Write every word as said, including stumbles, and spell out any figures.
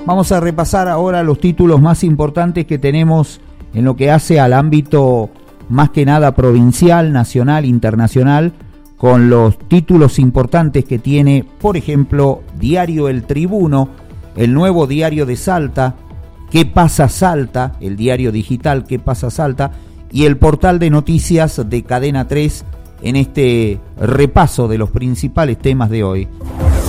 Vamos a repasar ahora los títulos más importantes que tenemos en lo que hace al ámbito más que nada provincial, nacional, internacional, con los títulos importantes que tiene, por ejemplo, Diario El Tribuno, el nuevo diario de Salta, ¿Qué pasa Salta?, el diario digital ¿Qué pasa Salta?, y el portal de noticias de Cadena tres en este repaso de los principales temas de hoy.